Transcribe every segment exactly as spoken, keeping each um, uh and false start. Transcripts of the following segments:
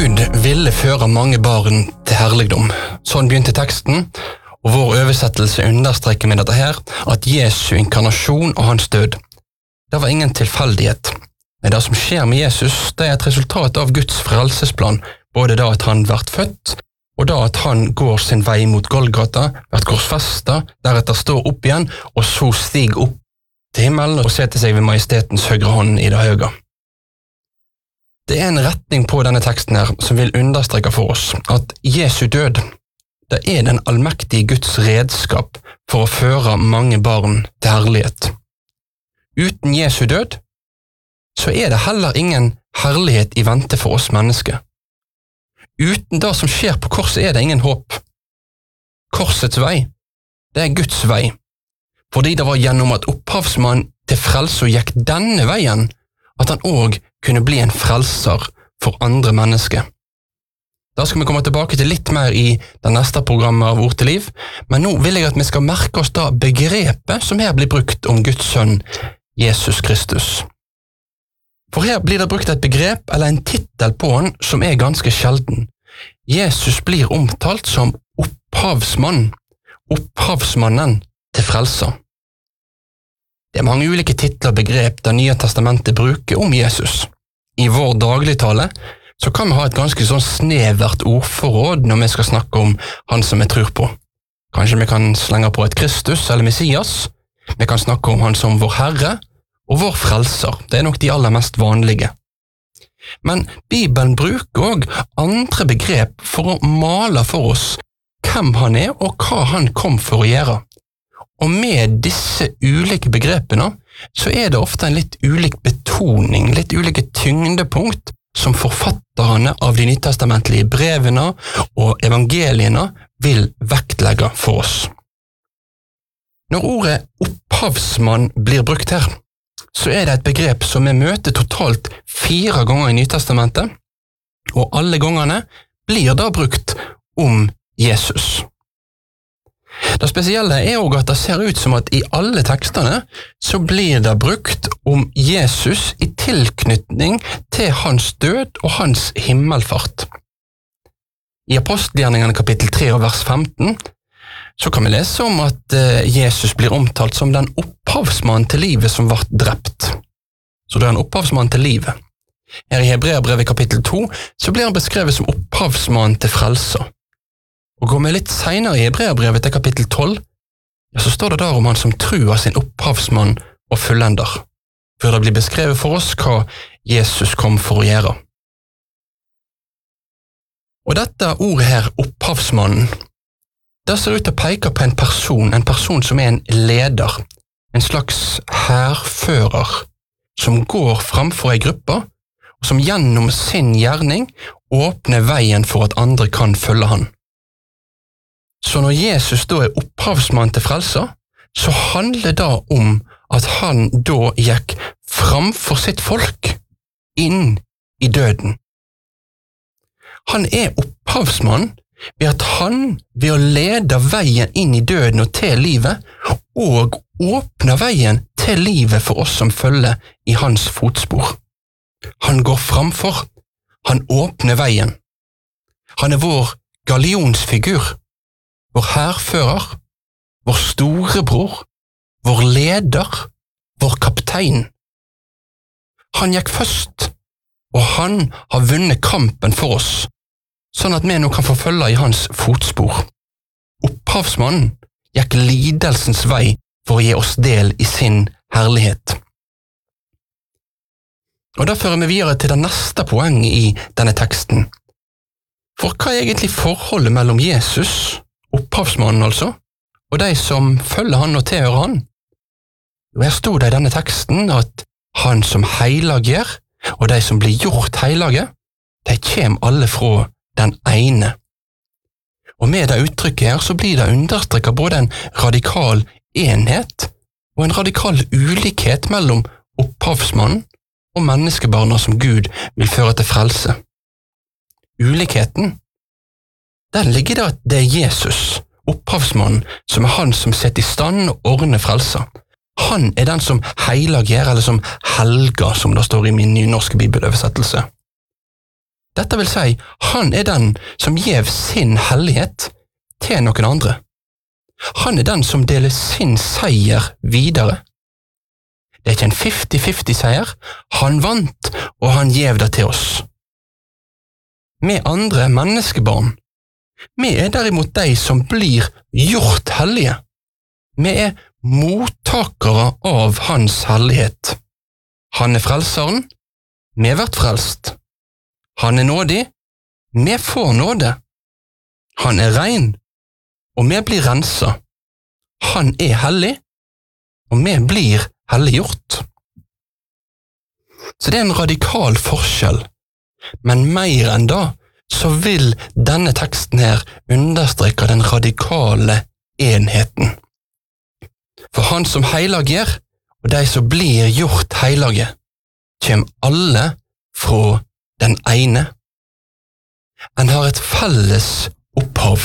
Gud ville føre mange barn til herligdom. Sånn begynte teksten, og vår oversettelse understreker med dette her at Jesu inkarnasjon og hans død, det var ingen tilfeldighet. Men det som skjer med Jesus, det er et resultat av Guds frelsesplan, både da at han vært født, og da at han går sin vei mot Golgata, vært korsfestet, deretter står opp igjen, og så stiger opp til himmelen og setter seg ved majestetens høyre hånd i det høye. Det er en retning på denne teksten her som vil understreke for oss at Jesu død, det er den allmektige Guds redskap for å føre mange barn til herlighet. Uten Jesu død, så er det heller ingen herlighet i vente for oss mennesker. Uten det som skjer på korset er det ingen håp. Korsets vei, det er Guds vei, fordi det var gjennom at opphavsmann til frelse gikk denne veien, at han også kunne bli en frelser for andre mennesker. Da skal vi komme tilbake til litt mer i det neste programmet av Ord til liv, men nå vil jeg at vi skal merke oss da begrepet som her blir brukt om Guds sønn, Jesus Kristus. For her blir det brukt et begrep eller en titel på han som er ganske sjelden. Jesus blir omtalt som opphavsmann, opphavsmannen til frelser. Det er mange ulike titler og begrep det Nye Testamentet bruker om Jesus. I vår dagligtale så kan vi ha et ganske sånn snevert ordforråd når vi skal snakke om han som vi tror på. Kanskje vi kan slenge på et Kristus eller Messias. Vi kan snakke om han som vår Herre og vår frelser. Det er nok de aller mest vanlige. Men Bibelen bruker også andre begrep for å male for oss hvem han er og hva han kom for å gjøre. Og med disse ulike begrepene så er det ofte en litt ulik betoning, litt ulike tyngdepunkt som forfatterne av de nytestamentlige brevene og evangeliene vil vektlegge for oss. Når ordet opphavsmann blir brukt her, så er det et begrep som vi møter totalt fire ganger i Nytestamentet, og alle gangene blir det brukt om Jesus. Det spesielle er også at det ser ut som at i alle tekstene så blir det brukt om Jesus i tilknytning til hans død og hans himmelfart. I Apostelgjerningene kapittel tre og vers femten så kan vi lese om at Jesus blir omtalt som den opphavsmann til livet som ble drept. Så det er en opphavsmann til livet. Her i Hebreerbrevet kapittel to så blir han beskrevet som opphavsmann til frelser. Og går vi litt senere i Hebreerbrevet til kapittel tolv, ja, så står det der om han som truer sin opphavsmann og fullender, før det blir beskrevet for oss hva Jesus kom for å gjøre. Og dette ordet her, opphavsmannen, det ser ut til å peke på en person, en person som er en leder, en slags hærfører, som går framfor en gruppe, og som gjennom sin gjerning åpner veien for at andre kan følge han. Så når Jesus da er opphavsmann til frelser, så handler det om at han da gikk framfor sitt folk inn i døden. Han er opphavsmann ved at han ved å lede veien inn i døden og til livet, og åpne veien til livet for oss som følger i hans fotspor. Han går framfor, han åpner veien. Han er vår gallionsfigur, vår hærfører, vår storebror, vår leder, vår kaptein. Han gikk først, og han har vunnet kampen for oss, sånn at vi nå kan forfølge i hans fotspor. Opphavsmannen gikk lidelsens vei for å gi oss del i sin herlighet. Og da fører vi videre til det neste poenget i denne teksten. For hva er egentlig forholdet mellom Jesus, opphavsmannen altså, og de som følger han og tilhører han? Og her stod det i denne teksten at han som heilager, og de som blir gjort heilage, de kommer alle fra den ene. Og med det uttrykket her så blir det understrekket både en radikal enhet og en radikal ulikhet mellom opphavsmannen og menneskebarna som Gud vil føre til frelse. Ulikheten, den ligger der at det er Jesus, opphavsmannen, som er han som setter i stand og ordner frelser. Han er den som heilager, eller som helger, som det står i min nynorske bibeløversettelse. Dette vil si, han er den som gjev sin hellighet til noen andre. Han er den som deler sin seier videre. Det er ikke en fifty-fifty-seier, han vant, og han gjev det til oss. Vi andre menneskebarn, vi er derimot de som blir gjort hellige. Vi er mottakere av hans hellighet. Han er frelseren, vi har vært frelst. Han er nådig, vi får nåde. Han er rein, og vi blir renset. Han er hellig, og vi blir helliggjort. Så det er en radikal forskjell, men mer enn da, så vil denne teksten her understreke den radikale enheten. For han som heilager, og de som blir gjort heilage, kommer alle fra den ene. En har et felles opphav.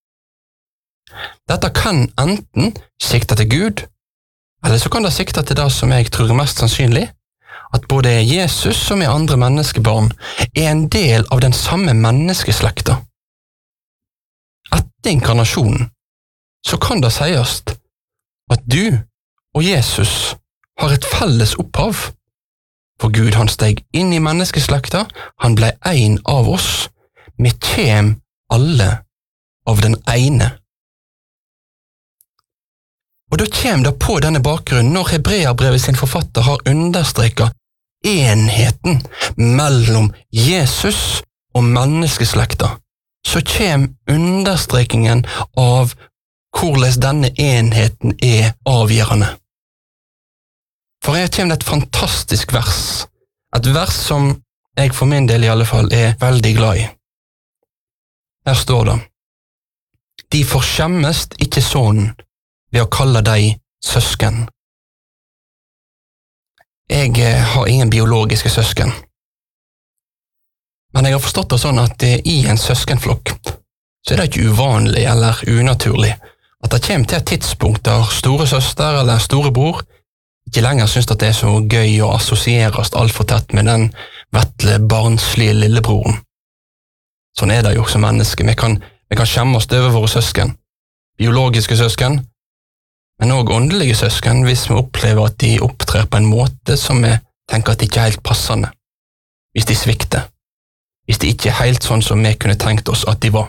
Dette kan enten sikte til Gud, eller så kan det sikte til det som jeg tror er mest sannsynlig, at både Jesus og vi andre menneskebarn er en del av den samme menneskeslekta. Etter inkarnasjonen så kan det sies at du og Jesus har et felles opphav. For Gud han steg inn i menneskeslekta, han ble en av oss, vi kjem alle av den ene. Og da kjem det på denne bakgrunnen når Hebreabrevet sin forfatter har understreket enheten mellom Jesus og menneskeslekta, så kjem understrekingen av hvordan denne enheten er avgjørende. For her kommer det et fantastisk vers, et vers som jeg for min del i alle fall er veldig glad i. Her står det: De forskjemmest ikke sånn ved å kalle deg søsken. Jeg har ingen biologiske søsken. Men jeg har forstått det sånn at i en søskenflokk så er det ikke uvanlig eller unaturlig at det kommer til et tidspunkt der store søster eller storebror ikke lenger synes at det er så gøy å assosieres alt for tett med den vettle, barnslige lillebroren. Sånn er det jo som menneske. Vi kan, vi kan skjemme oss over våre søsken. Biologiske søsken, men også åndelige søsken hvis vi opplever at de opptrer på en måte som vi tenker at det ikke er helt passende. Hvis de svikter. Hvis de ikke er helt sånn som vi kunne tenkt oss at de var.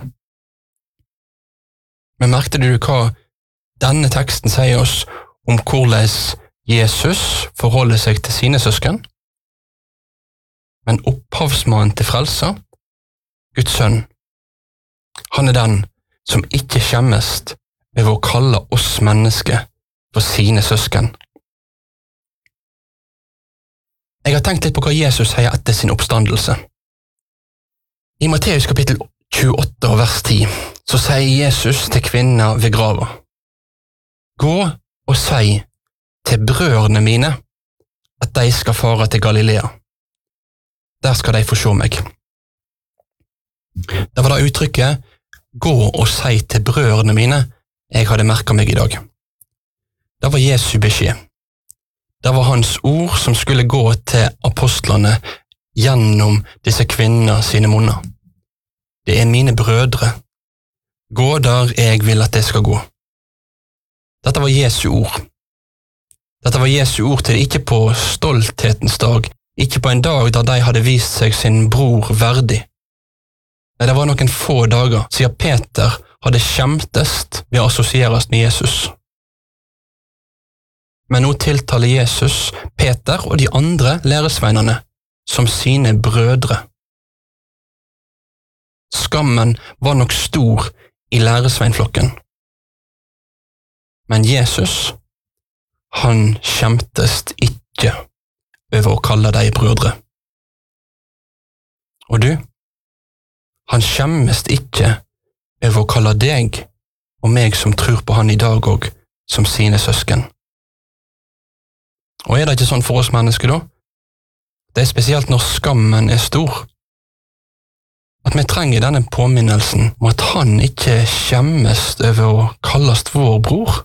Men merkte du hva denne teksten sier oss om hvordan Jesus forholder seg til sine søsken? Men opphavsmannen til frelsa, Guds sønn, han er den som ikke skjemmest ved å kalle oss mennesker for sine søsken. Jeg har tenkt litt på hva Jesus sier etter sin oppstandelse. I Matteus kapittel tjueåtte og vers ti så sier Jesus til kvinna ved grava: Gå og si til brødrene mine at de skal fare til Galilea. Der skal de få se meg. Det var det uttrykket «Gå og si til brødrene mine» jeg hadde merket meg i dag. Det var Jesu beskjed. Det var hans ord som skulle gå til apostlene gjennom disse kvinner sine munner. Det er mine brødre. Gå der jeg vil at det skal gå. Dette var Jesu ord. Dette var Jesu ord til ikke på stolthetens dag, ikke på en dag da de hadde vist seg sin bror verdig. Nei, det var noen få dager siden Peter hadde skjemtest ved å assosieres med Jesus. Men nå tiltaler Jesus Peter og de andre læresveinene som sine brødre. Skammen var nok stor i læresveinflokken. Men Jesus, han skjemtest ikke over å kalle deg brødre. Og du, han skjemmest ikke over å kalle deg og meg som tror på han i dag også som sine søsken. Og er det ikke sånn for oss mennesker da? Det er spesielt når skammen er stor. At vi trenger denne påminnelsen om at han ikke skjemmest over å kalles vår bror.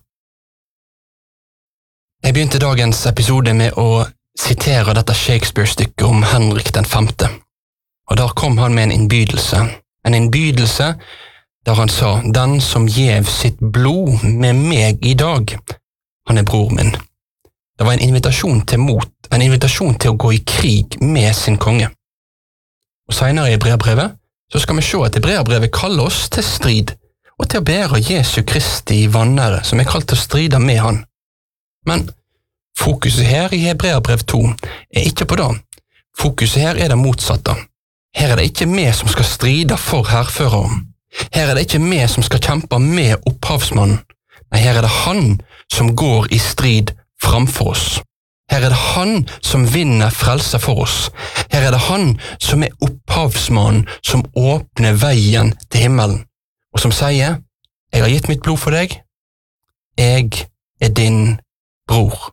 Jeg begynte dagens episode med å sitere dette Shakespeare-stykket om Henrik den femte. Og der kom han med en innbydelse. En innbydelse der han sa, den som gjev sitt blod med meg i dag, han er bror min. Det var en invitasjon til mot, en invitasjon til å gå i krig med sin konge. Og senere i Hebreerbrevet, så skal vi se at Hebreerbrevet kaller oss til strid, og til å bære Jesu Kristi vanære, som er kalt til å stride med han. Men fokuset her i Hebreerbrev to er ikke på det. Fokuset her er det motsatte. Her er det ikke vi som skal stride for herføreren. Her er det ikke vi som skal kjempe med opphavsmannen. Nei, her er det han som går i strid framfor oss. Her er det han som vinner frelse for oss. Her er det han som er opphavsmannen som åpner veien til himmelen, og som sier, jeg har gitt mitt blod for deg, jeg er din bror.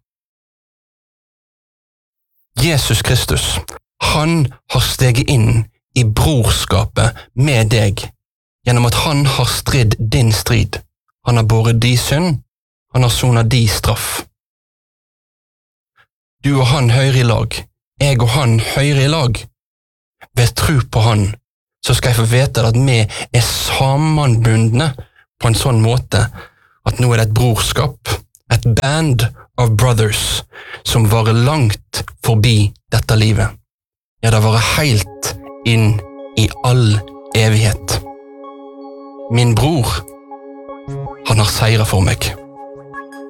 Jesus Kristus, han har steget inn i brorskapet med deg, gjennom at han har stridd din strid. Han har båret di synd, han har sonet di straff. Du og han hører i lag, jeg og han hører i lag. Ved tro på han, så skal jeg få vite at vi er sammenbundne på en sånn måte at nå er det et brorskap, et band of brothers som varer langt forbi dette livet. Ja, det varer helt inn i all evighet. Min bror, han har seiret for meg.